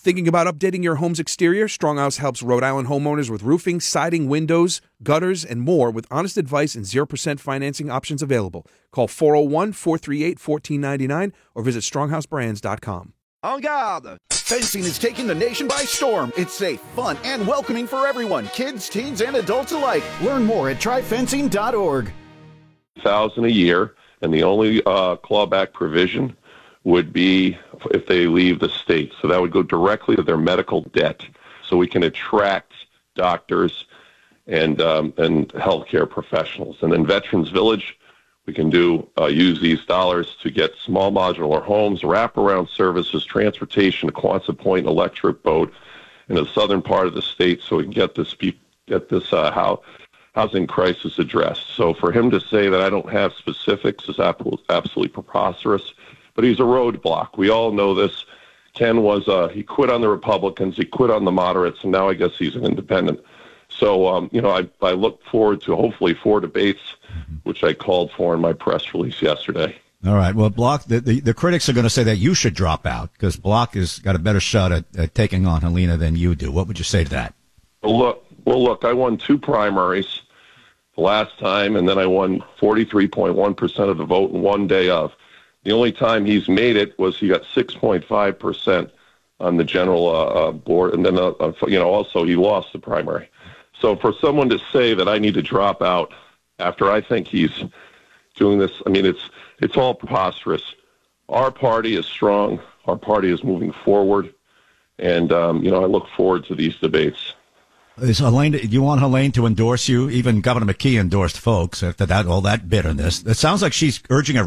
Thinking about updating your home's exterior? Stronghouse helps Rhode Island homeowners with roofing, siding, windows, gutters, and more with honest advice and 0% financing options available. Call 401-438-1499 or visit stronghouseBrands.com. En garde! Fencing is taking the nation by storm. It's safe, fun, and welcoming for everyone, kids, teens, and adults alike. Learn more at tryfencing.org. $1,000 a year, and the only clawback provision would be if they leave the state. So that would go directly to their medical debt. So we can attract doctors and healthcare professionals. And in Veterans Village, we can use these dollars to get small modular homes, wraparound services, transportation to Quonset Point, electric boat in the southern part of the state, so we can get this housing crisis addressed. So for him to say that I don't have specifics is absolutely preposterous. But he's a roadblock. We all know this. Ken he quit on the Republicans, he quit on the moderates, and now I guess he's an independent. So, I look forward to hopefully 4 debates, which I called for in my press release yesterday. All right. Well, Block, the critics are going to say that you should drop out because Block has got a better shot at taking on Helena than you do. What would you say to that? Well, look, I won 2 primaries the last time, and then I won 43.1% of the vote in one day of. The only time he's made it was he got 6.5% on the general board, and then also he lost the primary. So for someone to say that I need to drop out after I think he's doing this, I mean, it's all preposterous. Our party is strong. Our party is moving forward, and I look forward to these debates. Is Helene, do you want Helene to endorse you? Even Governor McKee endorsed folks after all that bitterness. It sounds like she's urging a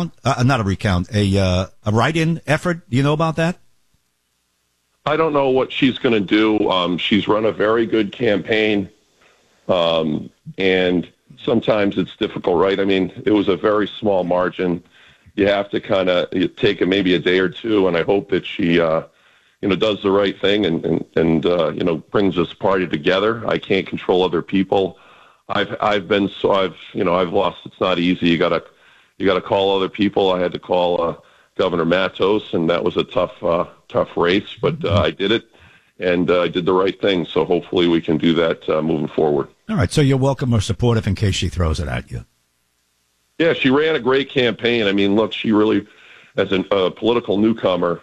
write-in effort. Do you know about that? I don't know what she's going to do. She's run a very good campaign, and sometimes it's difficult, right? I mean, it was a very small margin. You have to kind of take it maybe a day or two, and I hope that she does the right thing and brings this party together. I can't control other people. I've lost. It's not easy. You gotta call other people. I had to call Governor Matos, and that was a tough race, but I did it, and I did the right thing. So hopefully we can do that moving forward. All right. So you're welcome or supportive in case she throws it at you. Yeah, she ran a great campaign. I mean, look, she really, as a political newcomer,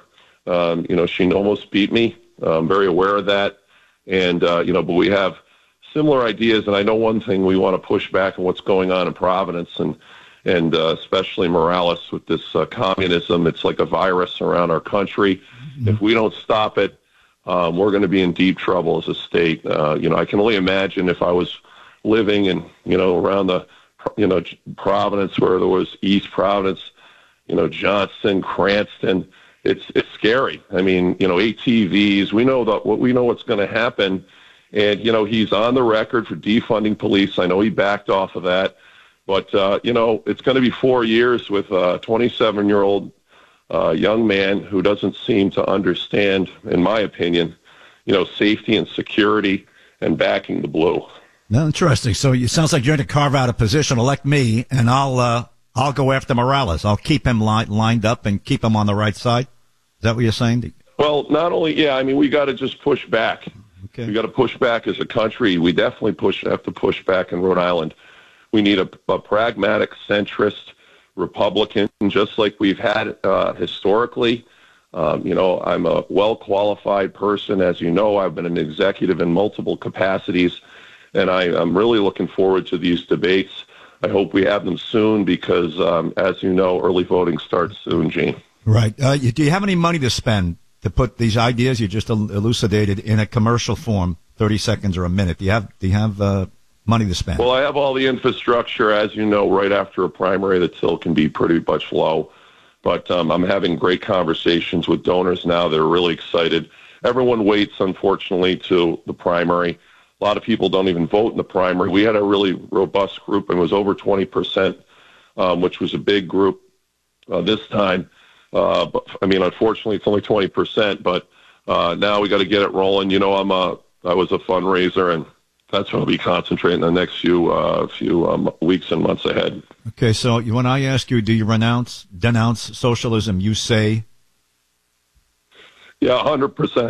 she almost beat me. I'm very aware of that. And, but we have similar ideas. And I know one thing we want to push back on what's going on in Providence and especially Morales with this communism. It's like a virus around our country. Mm-hmm. If we don't stop it, we're going to be in deep trouble as a state. I can only imagine if I was living in, around the, Providence where there was East Providence, Johnston, Cranston. It's scary. I mean, ATVs. We know what's going to happen, and he's on the record for defunding police. I know he backed off of that, but it's going to be 4 years with a 27-year-old young man who doesn't seem to understand, in my opinion, safety and security and backing the blue. Now, interesting. So it sounds like you're going to carve out a position, elect me, and I'll go after Morales. I'll keep him lined up and keep him on the right side. Is that what you're saying? Well, not only, we got to just push back. Okay. We got to push back as a country. We definitely have to push back in Rhode Island. We need a pragmatic, centrist Republican, just like we've had historically. I'm a well-qualified person. As you know, I've been an executive in multiple capacities, and I'm really looking forward to these debates. I hope we have them soon because, as you know, early voting starts soon, Gene. Right. Do you have any money to spend to put these ideas you just elucidated in a commercial form, 30 seconds or a minute? Do you have money to spend? Well, I have all the infrastructure, as you know, right after a primary. The till can be pretty much low. But I'm having great conversations with donors now. They're really excited. Everyone waits, unfortunately, to the primary. A lot of people don't even vote in the primary. We had a really robust group, and it was over 20%, which was a big group this time. But unfortunately, it's only 20%. But now we got to get it rolling. I was a fundraiser, and that's what I'll be concentrating the next few weeks and months ahead. Okay, so when I ask you, do you denounce socialism? You say, yeah, 100%.